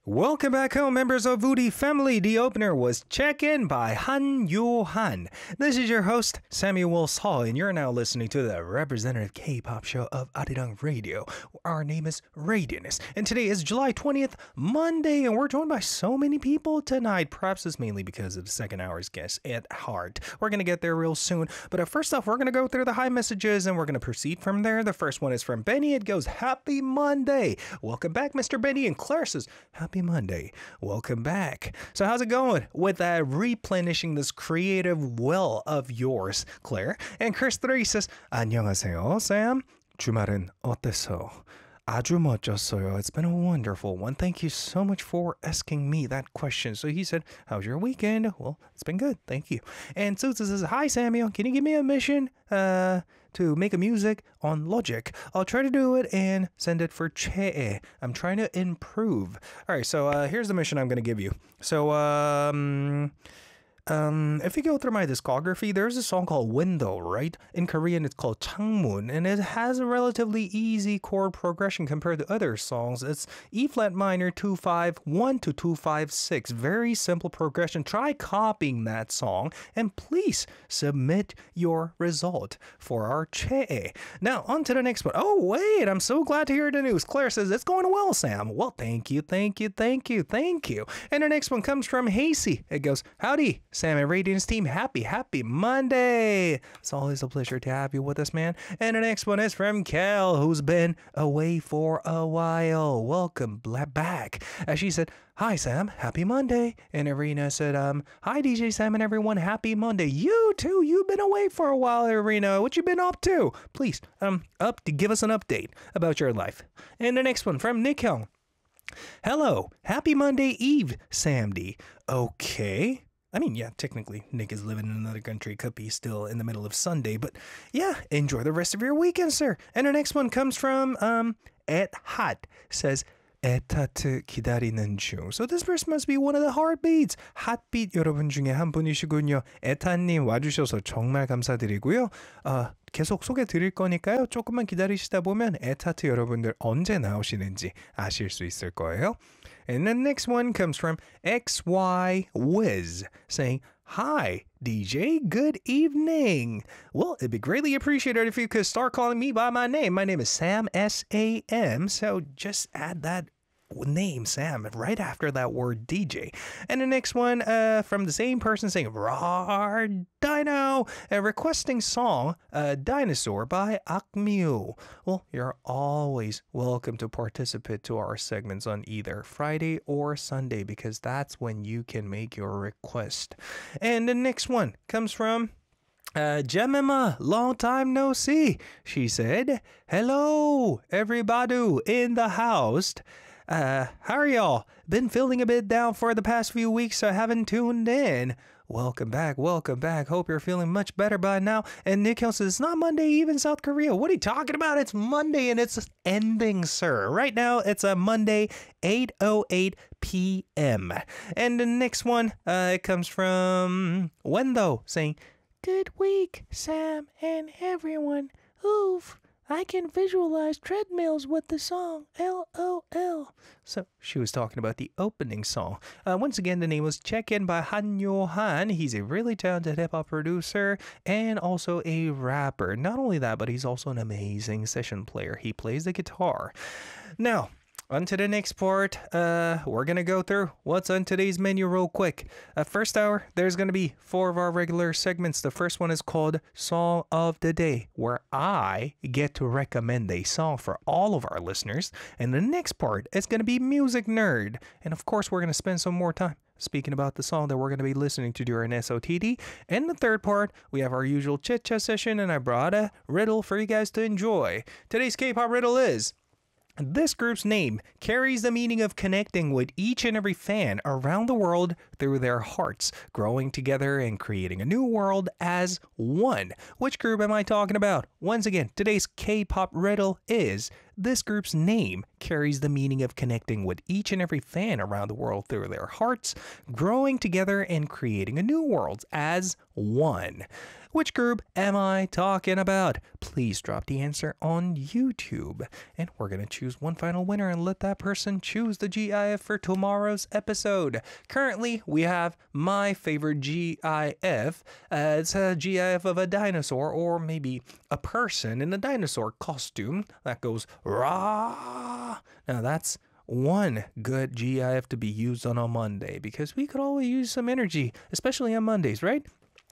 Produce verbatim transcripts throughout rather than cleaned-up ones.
Welcome back home, members of Woody family. The opener was Check In by Han Yo-han. This is your host, Samuel Seo, and you're now listening to the representative K-pop show of Arirang Radio. Our name is Radiance, and today is July twentieth, Monday, and we're joined by so many people tonight. Perhaps it's mainly because of the second hour's guest at heart. We're going to get there real soon, but uh, first off, we're going to go through the high messages, and we're going to proceed from there. The first one is from Benny. It goes, Happy Monday. Welcome back, Mister Benny. And Claire says, Happy Monday. Welcome back. So how's it going with uh, replenishing this creative well of yours, Claire? And Chris three says, 안녕하세요, Sam. 주말은 어땠어? 아주 멋졌어요. It's been a wonderful one. Thank you so much for asking me that question. So he said, how's your weekend? Well, it's been good. Thank you. And Susan says, hi, Samuel. Can you give me a mission uh, to make a music on Logic? I'll try to do it and send it for Che. I'm trying to improve. All right, so uh, here's the mission I'm going to give you. So, um... Um, if you go through my discography, there's a song called Window, right? In Korean, it's called Changmun, and it has a relatively easy chord progression compared to other songs. It's E flat minor two five one to two five six. Very simple progression. Try copying that song, and please submit your result for our Che. Now, on to the next one. Oh, wait, I'm so glad to hear the news. Claire says, it's going well, Sam. Well, thank you, thank you, thank you, thank you. And our next one comes from Hasey. It goes, howdy, Sam and Radiance team, happy, happy Monday. It's always a pleasure to have you with us, man. And the next one is from Kel, who's been away for a while. Welcome back. As she said, hi, Sam, happy Monday. And Irina said, um, hi, D J Sam and everyone, happy Monday. You too, you've been away for a while, Irina. What you been up to? Please, um, up to give us an update about your life. And the next one from Nick Hyung. Hello, happy Monday Eve, Sam D. Okay. I mean, yeah, technically, Nick is living in another country. Could be still in the middle of Sunday. But yeah, enjoy the rest of your weekend, sir. And our next one comes from um, at hot. Says, 애타트 기다리는 중. So this verse must be one of the heartbeats. 핫빛 여러분 중에 한 분이시군요. 애타님 와주셔서 정말 감사드리고요. 어, 계속 소개 드릴 거니까요. 조금만 기다리시다 보면 애타트 여러분들 언제 나오시는지 아실 수 있을 거예요. And the next one comes from X Y Wiz saying, hi, D J, good evening. Well, it'd be greatly appreciated if you could start calling me by my name. My name is Sam, S A M, so just add that name, Sam, right after that word D J. And the next one uh, from the same person saying, Rar Dino, a requesting song, uh, Dinosaur by Akmiu. Well, you're always welcome to participate to our segments on either Friday or Sunday because that's when you can make your request. And the next one comes from Uh, Jemima, long time no see. She said, hello, everybody in the house. Uh, how are y'all? Been feeling a bit down for the past few weeks, so I haven't tuned in. Welcome back, welcome back. Hope you're feeling much better by now. And Nick Hill says, it's not Monday Eve in South Korea. What are you talking about? It's Monday and it's ending, sir. Right now, it's a Monday, eight oh eight p.m. And the next one, uh, it comes from Wendo saying, good week, Sam and everyone. Oof, I can visualize treadmills with the song, L O L. So she was talking about the opening song. Uh, once again, the name was Check In by Han Yo-han. He's a really talented hip-hop producer and also a rapper. Not only that, but he's also an amazing session player. He plays the guitar. Now, on to the next part, uh, we're going to go through what's on today's menu real quick. Uh, first hour, there's going to be four of our regular segments. The first one is called Song of the Day, where I get to recommend a song for all of our listeners. And the next part is going to be Music Nerd. And of course, we're going to spend some more time speaking about the song that we're going to be listening to during S O T D. And the third part, we have our usual chit-chat session, and I brought a riddle for you guys to enjoy. Today's K-pop riddle is, this group's name carries the meaning of connecting with each and every fan around the world through their hearts, growing together and creating a new world as one. Which group am I talking about? Once again, today's K-pop riddle is, this group's name carries the meaning of connecting with each and every fan around the world through their hearts, growing together and creating a new world as one. Which group am I talking about? Please drop the answer on YouTube. And we're going to choose one final winner and let that person choose the G I F for tomorrow's episode. Currently, we have my favorite G I F. Uh, it's a G I F of a dinosaur or maybe a person in a dinosaur costume that goes rah. Now that's one good G I F to be used on a Monday because we could always use some energy, especially on Mondays, right?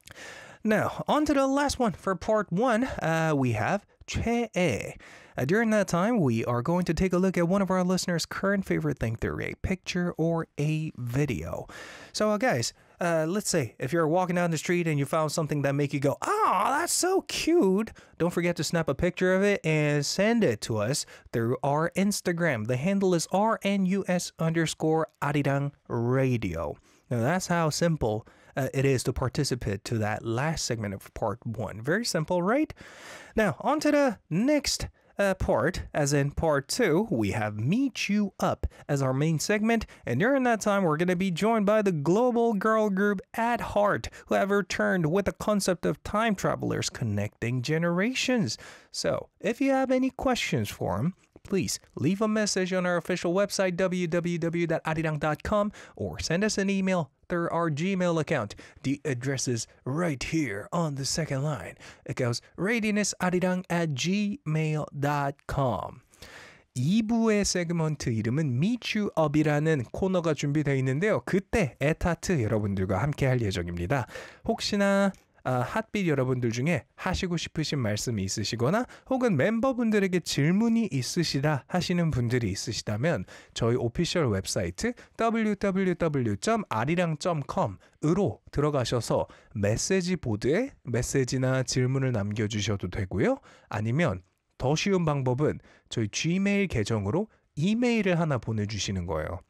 Now, on to the last one for part one. Uh, we have 최애. Uh, during that time, we are going to take a look at one of our listeners' current favorite thing through a picture or a video. So, uh, guys, uh, let's say if you're walking down the street and you found something that make you go, "Oh, that's so cute!" Don't forget to snap a picture of it and send it to us through our Instagram. The handle is R N U S underscore Arirang Radio. Now, that's how simple Uh, it is to participate to that last segment of part one. Very simple, right? Now, on to the next uh, part, as in part two, we have Meet You Up as our main segment. And during that time, we're going to be joined by the global girl group At Heart, who have returned with the concept of time travelers connecting generations. So, if you have any questions for them, please leave a message on our official website, w w w dot arirang dot com, or send us an email through our Gmail account. The address is right here on the second line. It goes readinesarirang at gmail dot com. 이 부의 세그먼트 이름은 Meet You Up이라는 코너가 준비되어 있는데요. 그때 애타트 여러분들과 함께 할 예정입니다. 혹시나 아, 핫빛 여러분들 중에 하시고 싶으신 말씀이 있으시거나 혹은 멤버분들에게 질문이 있으시다 하시는 분들이 있으시다면 저희 오피셜 웹사이트 더블유 더블유 더블유 점 아리랑 점 컴으로 들어가셔서 메시지 보드에 메시지나 질문을 남겨주셔도 되고요. 아니면 더 쉬운 방법은 저희 Gmail 계정으로 이메일을 하나 보내주시는 거예요.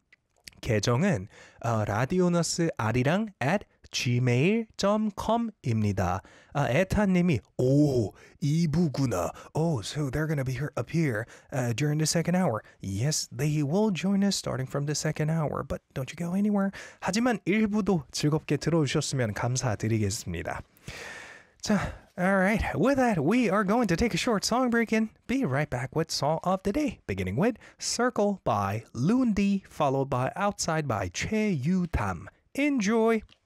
계정은 어, 라디오너스 아리랑 at gmail dot com입니다. 아, 에타님이 오, 이 부구나. Oh, so they're gonna be here, up here uh, during the second hour. Yes, they will join us starting from the second hour. But don't you go anywhere. 하지만 일 부도 즐겁게 들어주셨으면 감사드리겠습니다. 자, alright, with that, we are going to take a short song break and be right back with Song of the Day, beginning with Circle by Lundi, followed by Outside by Che Yu Tam. Enjoy!